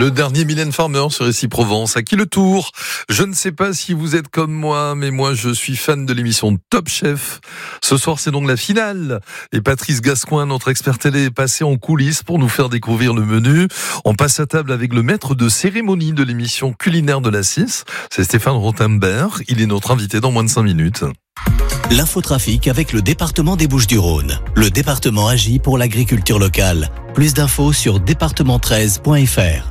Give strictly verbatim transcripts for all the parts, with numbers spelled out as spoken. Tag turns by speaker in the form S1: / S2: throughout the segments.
S1: Le dernier Mylène Farmer sur Ici Provence. À qui le tour? Je ne sais pas si vous êtes comme moi, mais moi je suis fan de l'émission Top Chef. Ce soir c'est donc la finale. Et Patrice Gascoin, notre expert télé, est passé en coulisses pour nous faire découvrir le menu. On passe à table avec le maître de cérémonie de l'émission culinaire de la six. C'est Stéphane Rothenberg. Il est notre invité dans moins de cinq minutes.
S2: L'infotrafic avec le département des Bouches-du-Rhône. Le département agit pour l'agriculture locale. Plus d'infos sur département treize point f r.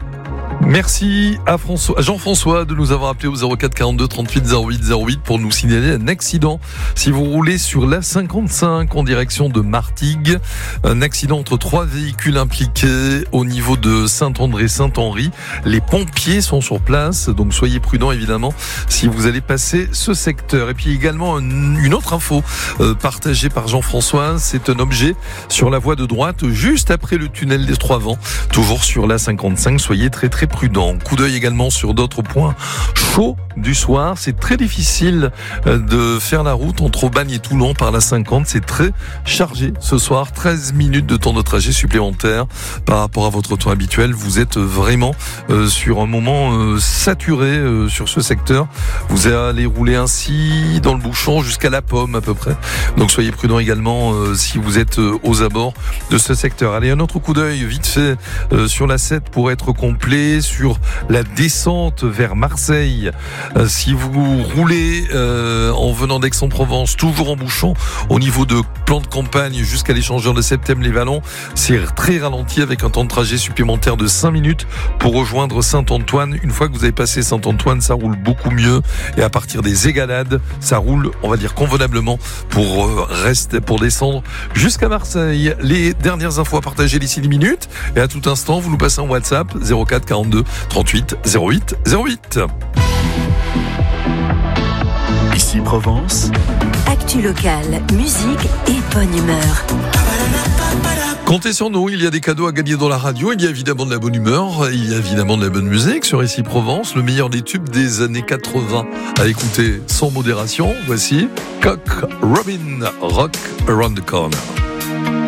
S1: Merci à, François, à Jean-François de nous avoir appelé au zéro quatre quarante-deux trente-huit zéro huit zéro huit pour nous signaler un accident. Si vous roulez sur l'A cinquante-cinq en direction de Martigues, un accident entre trois véhicules impliqués au niveau de Saint-André-Saint-Henri. Les pompiers sont sur place, donc soyez prudents évidemment si vous allez passer ce secteur. Et puis également une autre info euh, partagée par Jean-François, c'est un objet sur la voie de droite juste après le tunnel des Trois Vents, toujours sur l'A cinquante-cinq. Soyez très très prudent. Coup d'œil également sur d'autres points chauds du soir. C'est très difficile de faire la route entre Aubagne et Toulon par la cinquante. C'est très chargé ce soir. treize minutes de temps de trajet supplémentaire par rapport à votre temps habituel. Vous êtes vraiment euh, sur un moment euh, saturé euh, sur ce secteur. Vous allez rouler ainsi dans le bouchon jusqu'à la Pomme à peu près. Donc soyez prudent également euh, si vous êtes euh, aux abords de ce secteur. Allez, un autre coup d'œil vite fait euh, sur la sept pour être complet. Sur la descente vers Marseille. Euh, si vous roulez euh, en venant d'Aix-en-Provence, toujours en bouchon, au niveau de plan de campagne jusqu'à l'échangeur de Septem-les-Vallons, c'est très ralenti avec un temps de trajet supplémentaire de cinq minutes pour rejoindre Saint-Antoine. Une fois que vous avez passé Saint-Antoine, ça roule beaucoup mieux. Et à partir des Égalades, ça roule, on va dire, convenablement pour euh, rester, pour descendre jusqu'à Marseille. Les dernières infos à partager d'ici dix minutes. Et à tout instant, vous nous passez en WhatsApp zéro quatre quarante-deux trente-huit zéro huit zéro huit.
S2: Ici Provence.
S3: Actu locale, musique et bonne humeur.
S1: Comptez sur nous, il y a des cadeaux à gagner dans la radio, il y a évidemment de la bonne humeur, il y a évidemment de la bonne musique sur Ici Provence, le meilleur des tubes des années quatre-vingts à écouter sans modération. Voici Cock Robin, Rock Around the Corner.